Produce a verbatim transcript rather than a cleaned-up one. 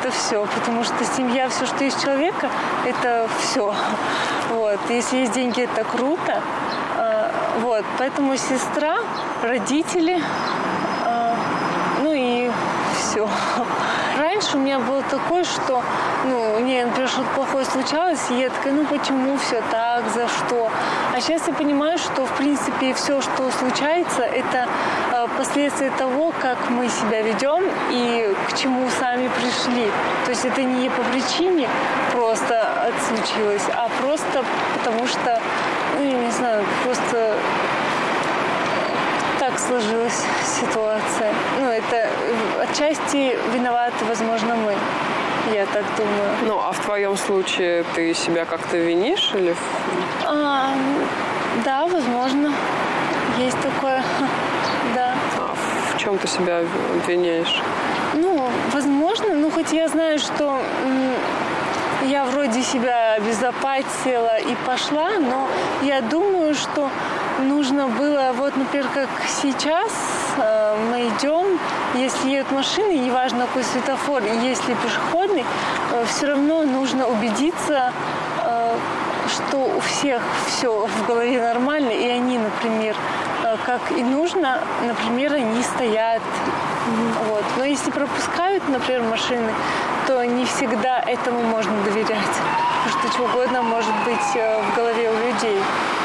это все, потому что семья, все, что есть человека, это все. Вот. Если есть деньги, это круто. Вот. Поэтому сестра, родители, ну и все. Раньше у меня было такое, что, ну, мне, например, что-то плохое случалось, и я такая, ну, почему все так, за что? А сейчас я понимаю, что, в принципе, все, что случается, это э, последствия того, как мы себя ведем и к чему сами пришли. То есть это не по причине просто это случилось, а просто потому что, ну, я не знаю, просто так сложилась ситуация. Ну, это отчасти виноваты, возможно, мы. Я так думаю. Ну, а в твоем случае ты себя как-то винишь или? А, да, возможно. Есть такое. Да. А в чем ты себя обвиняешь? Ну, возможно. Ну, хоть я знаю, что м, я вроде себя обезопасила и пошла, но я думаю, что нужно было, вот, например, как сейчас э, мы идем, если едут машины, неважно какой светофор, и если пешеходный, э, все равно нужно убедиться, э, что у всех все в голове нормально, и они, например, э, как и нужно, например, они стоят. Mm-hmm. Вот. Но если пропускают, например, машины, то не всегда этому можно доверять, потому что что угодно может быть э, в голове у людей.